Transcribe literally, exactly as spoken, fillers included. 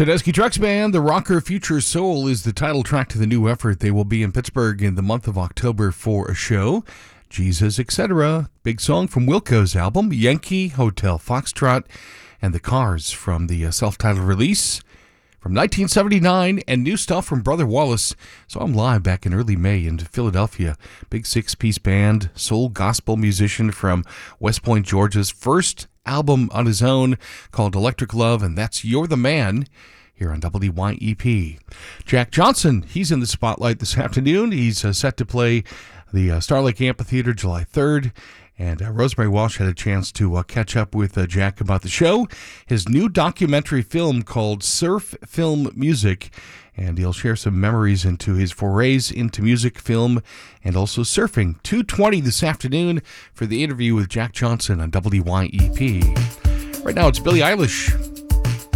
Tedeschi Trucks Band, The Rocker Future Soul is the title track to the new effort. They will be in Pittsburgh in the month of October for a show. Jesus, et cetera. Big song from Wilco's album, Yankee Hotel Foxtrot, and The Cars from the self-titled release from nineteen seventy-nine, and new stuff from Brother Wallace. So I'm live back in early May in Philadelphia. Big six-piece band, soul gospel musician from West Point, Georgia's first album on his own called Electric Love, and that's You're the Man here on W Y E P. Jack Johnson, he's in the spotlight this afternoon. He's uh, set to play the uh, Star Lake Amphitheater July third, and uh, Rosemary Walsh had a chance to uh, catch up with uh, Jack about the show, his new documentary film called Surf Film Music, and he'll share some memories into his forays into music, film, and also surfing. two twenty this afternoon for the interview with Jack Johnson on W Y E P. Right now it's Billie Eilish.